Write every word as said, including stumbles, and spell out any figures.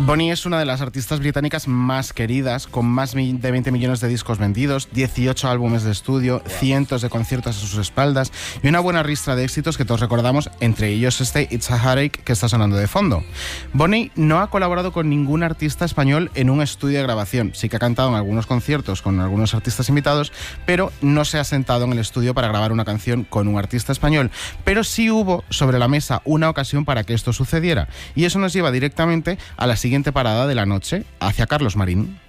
Bonnie es una de las artistas británicas más queridas, con más de veinte millones de discos vendidos, dieciocho álbumes de estudio, wow. cientos de conciertos a sus espaldas y una buena ristra de éxitos que todos recordamos, entre ellos este It's a Heartache que está sonando de fondo. Bonnie no ha colaborado con ningún artista español en un estudio de grabación. Sí que ha cantado en algunos conciertos con algunos artistas invitados, pero no se ha sentado en el estudio para grabar una canción con un artista español. Pero sí hubo sobre la mesa una ocasión para que esto sucediera. Y eso nos lleva directamente a la siguiente parada de la noche, hacia Carlos Marín.